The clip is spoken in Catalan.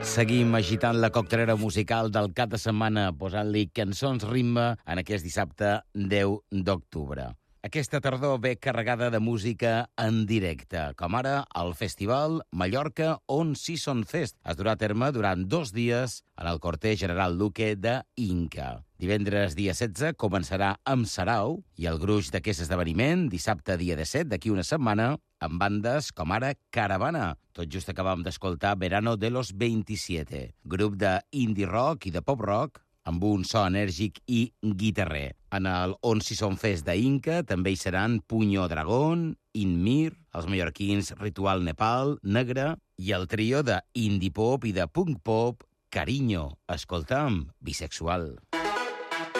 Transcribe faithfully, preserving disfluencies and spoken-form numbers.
Seguim agitant la coctelera musical del cap de setmana, posant-li cançons ritme en aquest dissabte deu d'octubre. Aquesta tardor ve carregada de música en directe, com ara el Festival Mallorca On Season Fest. Es durà a terme durant dos dies en el quarter General Luque de Inca. Divendres, dia setze, començarà amb Sarau i el gruix d'aquest esdeveniment, dissabte, dia disset, d'aquí una setmana, amb bandes com ara Caravana. Tot just acabam d'escoltar Verano de los veintisiete, grup de indie rock i de pop rock, amb un so enèrgic i guitarrer. En el On Season Fest d'Inca també hi seran Puño Dragón, Inmir, els mallorquins Ritual Nepal, Negre i el trio de indie pop i de punk pop Cariño. Escolta'm, Bisexual.